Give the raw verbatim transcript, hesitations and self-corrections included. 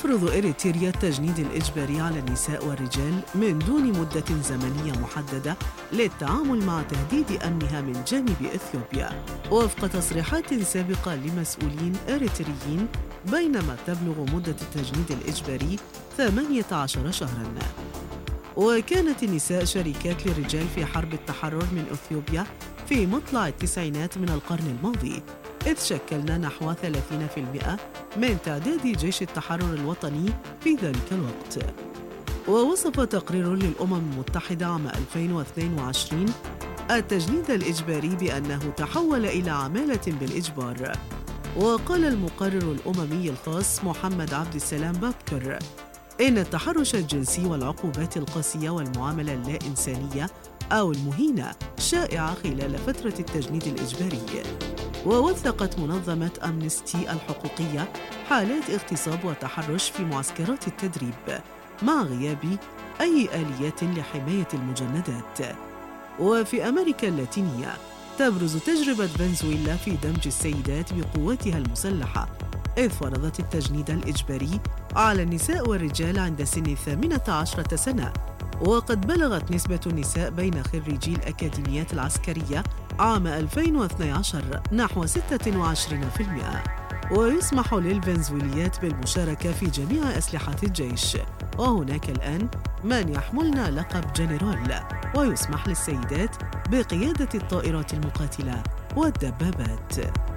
تفرض إريتريا التجنيد الإجباري على النساء والرجال من دون مدة زمنية محددة للتعامل مع تهديد أمنها من جانب إثيوبيا، وفق تصريحات سابقة لمسؤولين إريتريين، بينما تبلغ مدة التجنيد الإجباري ثمانية عشر شهراً. وكانت النساء شريكات للرجال في حرب التحرر من إثيوبيا في مطلع التسعينات من القرن الماضي، إذ شكلنا نحو ثلاثين بالمئة من تعداد جيش التحرر الوطني في ذلك الوقت. ووصف تقرير للأمم المتحدة عام ألفين واثنين وعشرين التجنيد الإجباري بأنه تحول إلى عمالة بالإجبار. وقال المقرر الأممي الخاص محمد عبد السلام بابكر إن التحرش الجنسي والعقوبات القاسية والمعاملة اللا إنسانية أو المهينة شائعة خلال فترة التجنيد الإجباري. ووثقت منظمة أمنستي الحقوقية حالات اغتصاب وتحرش في معسكرات التدريب مع غياب أي آليات لحماية المجندات. وفي أمريكا اللاتينية تبرز تجربة فنزويلا في دمج السيدات بقواتها المسلحة، إذ فرضت التجنيد الإجباري على النساء والرجال عند سن الثامنة عشرة سنة. وقد بلغت نسبة النساء بين خريجي الأكاديميات العسكرية عام ألفين واثني عشر نحو ستة وعشرين بالمئة. ويسمح للفنزويليات بالمشاركة في جميع أسلحة الجيش، وهناك الآن من يحملن لقب جنرال، ويسمح للسيدات بقيادة الطائرات المقاتلة والدبابات.